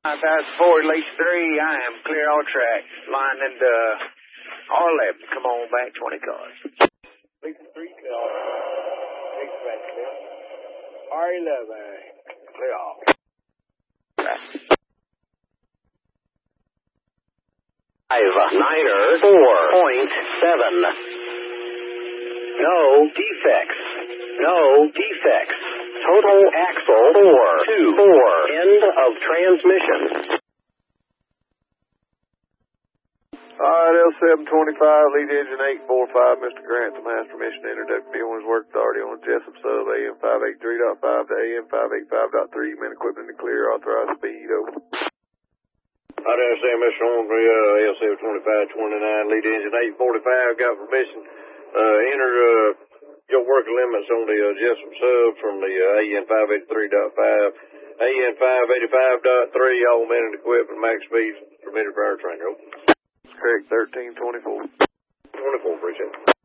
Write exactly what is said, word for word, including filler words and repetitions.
That's four, lease three. I am clear all tracks. Line into R eleven. Come on back, twenty cars. Lease three, clear all tracks. Lease back, clear. R eleven, clear all. Five, Niner, four point seven. No defects. No defects. Total axle four two four. End of transmission. Alright, L seven twenty-five, lead engine eight four five, Mister Grant, the master permission to enter W P on his work authority on the Jessup sub A M five eighty-three point five to A M five eighty-five point three, men equipment to clear, authorized speed, over. I understand, Mister Ormsby, uh, L seven twenty-five twenty-nine, lead engine eight forty-five, got permission, uh, enter, uh, your working limits on the, uh, Jessup sub from the, uh, A M five eighty-three point five, A M five eighty-five point three, all men and equipment, max speed, permitted power train, over. Correct, thirteen twenty-four. twenty-four, appreciate it.